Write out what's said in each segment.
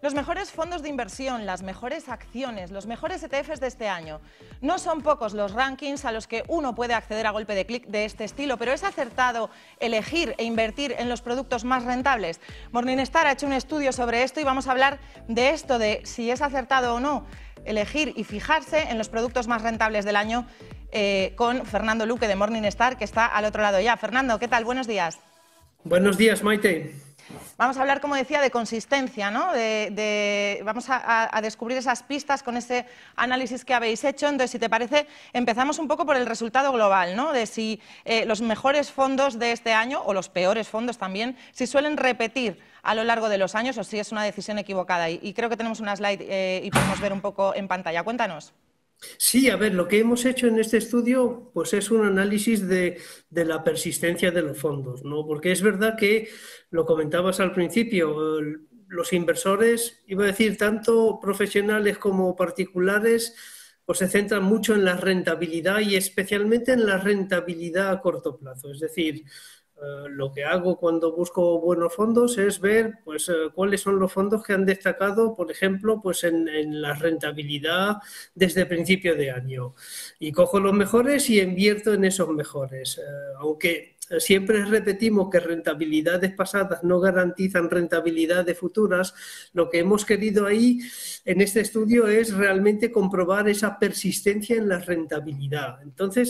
Los mejores fondos de inversión, las mejores acciones, los mejores ETFs de este año. No son pocos los rankings a los que uno puede acceder a golpe de clic de este estilo, pero ¿es acertado elegir e invertir en los productos más rentables? Morningstar ha hecho un estudio sobre esto y vamos a hablar de esto, de si es acertado o no elegir y fijarse en los productos más rentables del año con Fernando Luque de Morningstar, que está al otro lado ya. Fernando, ¿qué tal? Buenos días. Buenos días, Maite. Vamos a hablar, como decía, de consistencia, ¿no? Vamos a descubrir esas pistas con ese análisis que habéis hecho. Entonces, si te parece, empezamos un poco por el resultado global, ¿no? De si los mejores fondos de este año, o los peores fondos también, si suelen repetir a lo largo de los años o si es una decisión equivocada. Y creo que tenemos una slide y podemos ver un poco en pantalla. Cuéntanos. Sí, a ver, lo que hemos hecho en este estudio pues es un análisis de la persistencia de los fondos, ¿no? Porque es verdad que, lo comentabas al principio, los inversores, iba a decir, tanto profesionales como particulares, pues se centran mucho en la rentabilidad y especialmente en la rentabilidad a corto plazo. Es decir, lo que hago cuando busco buenos fondos es ver pues, cuáles son los fondos que han destacado, por ejemplo, pues en la rentabilidad desde principio de año. Y cojo los mejores y invierto en esos mejores. Aunque siempre repetimos que rentabilidades pasadas no garantizan rentabilidades futuras, lo que hemos querido ahí en este estudio es realmente comprobar esa persistencia en la rentabilidad. Entonces,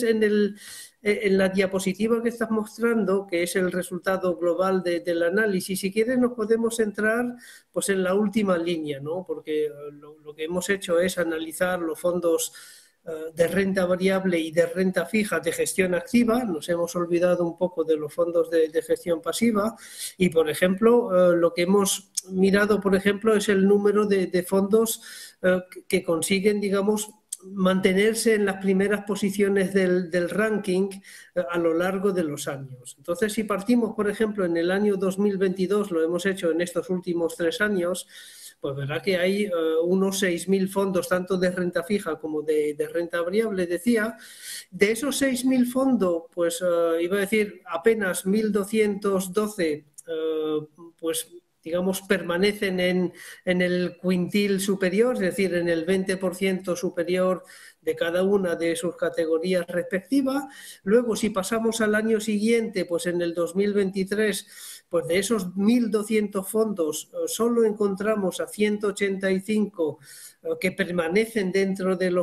en la diapositiva que estás mostrando, que es el resultado global del análisis, si quieres nos podemos centrar pues, en la última línea, ¿no? Porque lo que hemos hecho es analizar los fondos de renta variable y de renta fija de gestión activa. Nos hemos olvidado un poco de los fondos de gestión pasiva y, por ejemplo, lo que hemos mirado, por ejemplo, es el número de fondos que consiguen, digamos, mantenerse en las primeras posiciones del ranking a lo largo de los años. Entonces, si partimos, por ejemplo, en el año 2022, lo hemos hecho en estos últimos 3 años, pues verá que hay unos 6.000 fondos, tanto de renta fija como de renta variable, decía. De esos 6.000 fondos, pues iba a decir, apenas 1.212, pues digamos, permanecen en el quintil superior, es decir, en el 20% superior de cada una de sus categorías respectivas. Luego, si pasamos al año siguiente, pues en el 2023, pues de esos 1.200 fondos, solo encontramos a 185 que permanecen dentro de los